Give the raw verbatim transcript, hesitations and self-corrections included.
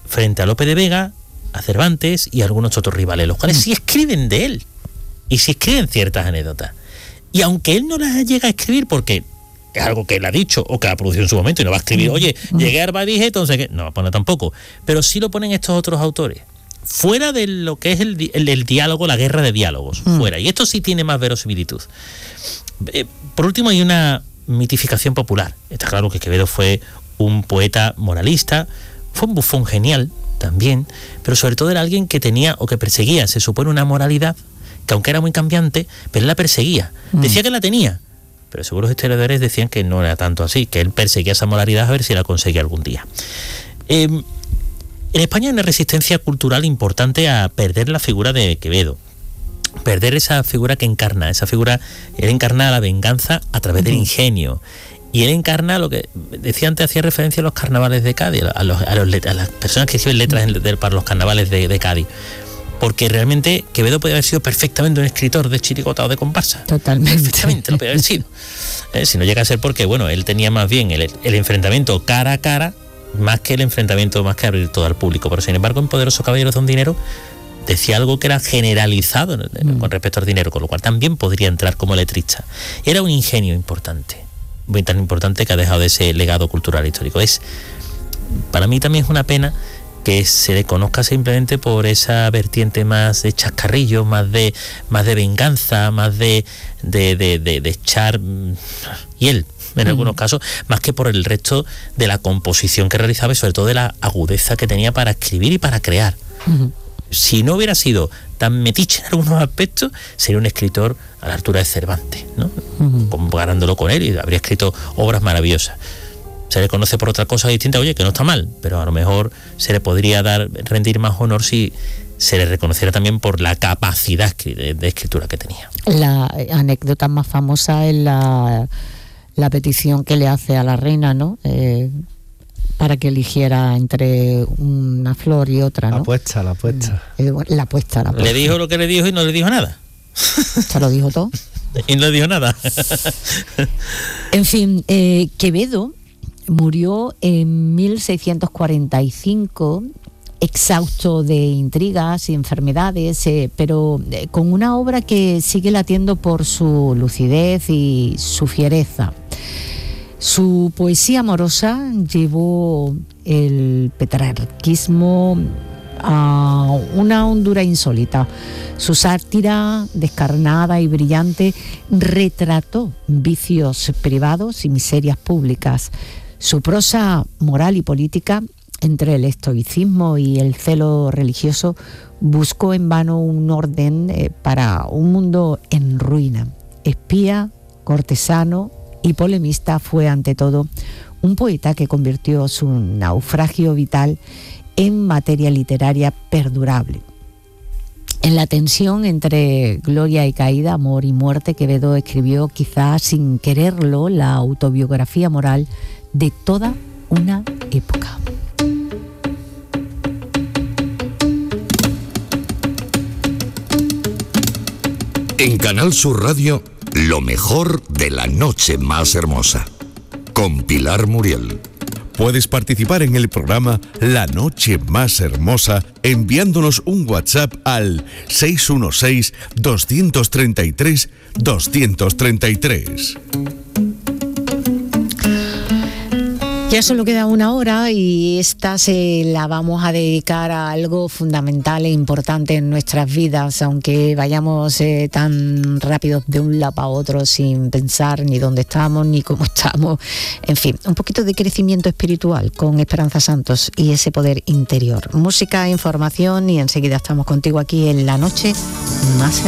frente a Lope de Vega, a Cervantes y a algunos otros rivales, los cuales sí escriben de él y sí escriben ciertas anécdotas. Y aunque él no las llega a escribir porque es algo que él ha dicho o que ha producido en su momento y no va a escribir, oye, llegué a Arbadije, entonces ¿qué? No va a poner tampoco. Pero sí lo ponen estos otros autores. Fuera de lo que es el, el, el diálogo, la guerra de diálogos, mm. fuera. Y esto sí tiene más verosimilitud. Eh, por último, hay una mitificación popular. Está claro que Quevedo fue un poeta moralista, fue un bufón genial también, pero sobre todo era alguien que tenía o que perseguía, se supone, una moralidad que aunque era muy cambiante, pero él la perseguía. Mm. Decía que la tenía, pero según los historiadores decían que no era tanto así, que él perseguía esa moralidad a ver si la conseguía algún día. Eh, en España hay una resistencia cultural importante a perder la figura de Quevedo, perder esa figura que encarna, esa figura, él encarna la venganza a través mm. del ingenio. Y él encarna lo que decía antes, hacía referencia a los carnavales de Cádiz, a, los, a, los, a las personas que escriben letras en, para los carnavales de, de Cádiz. Porque realmente Quevedo podía haber sido perfectamente un escritor de chirigota o de comparsa. Totalmente. Perfectamente lo podía haber sido. Eh, si no llega a ser porque, bueno, él tenía más bien el, el enfrentamiento cara a cara, más que el enfrentamiento, más que abrir todo al público. Pero sin embargo, en Poderosos Caballeros de un Dinero decía algo que era generalizado mm. con respecto al dinero, con lo cual también podría entrar como letrista. Era un ingenio importante. Muy tan importante que ha dejado de ese legado cultural histórico. Es, para mí también es una pena que se le conozca simplemente por esa vertiente más de chascarrillo, más de más de venganza, más de de, de, de, de echar hiel en uh-huh. algunos casos, más que por el resto de la composición que realizaba y sobre todo de la agudeza que tenía para escribir y para crear. Uh-huh. Si no hubiera sido tan metiche en algunos aspectos, sería un escritor a la altura de Cervantes, ¿no? Uh-huh. Comparándolo con él, y habría escrito obras maravillosas. Se le conoce por otra cosa distinta, oye, que no está mal, pero a lo mejor se le podría dar rendir más honor si se le reconociera también por la capacidad de, de escritura que tenía. La anécdota más famosa es la, la petición que le hace a la reina, ¿no? Eh, para que eligiera entre una flor y otra, ¿no? La apuesta, la apuesta. Eh, la apuesta, la apuesta. Le dijo lo que le dijo y no le dijo nada. Se lo dijo todo. Y no le dijo nada. En fin, eh, Quevedo murió en mil seiscientos cuarenta y cinco, exhausto de intrigas y enfermedades, eh, pero eh, con una obra que sigue latiendo por su lucidez y su fiereza. Su poesía amorosa llevó el petrarquismo a una hondura insólita. Su sátira, descarnada y brillante, retrató vicios privados y miserias públicas. Su prosa moral y política, entre el estoicismo y el celo religioso, buscó en vano un orden eh, para un mundo en ruina. Espía, cortesano y polemista, fue ante todo un poeta que convirtió su naufragio vital en materia literaria perdurable. En la tensión entre gloria y caída, amor y muerte, Quevedo escribió, quizás sin quererlo, la autobiografía moral de toda una época. En Canal Sur Radio, lo mejor de la noche más hermosa, con Pilar Muriel. Puedes participar en el programa La Noche Más Hermosa enviándonos un WhatsApp al seis uno seis, dos tres tres, dos tres tres. Ya solo queda una hora y esta se la vamos a dedicar a algo fundamental e importante en nuestras vidas, aunque vayamos eh, tan rápido de un lado para otro sin pensar ni dónde estamos ni cómo estamos. En fin, un poquito de crecimiento espiritual con Esperanza Santos y ese poder interior. Música, información y enseguida estamos contigo aquí en La Noche Más